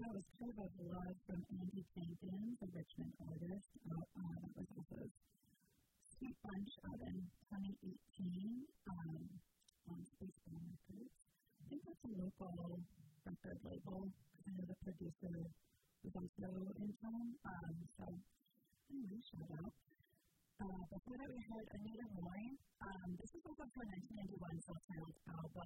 that was Curve of Love from Andy Jenkins, a Richmond artist. That was also Sweet Bunch out in 2018 on Spaceball Records. I think that's a local record label, because I know the producer was also in town. So, anyway, shout out. Before that, we heard Anita Moy. This was also her 1991 self-titled album.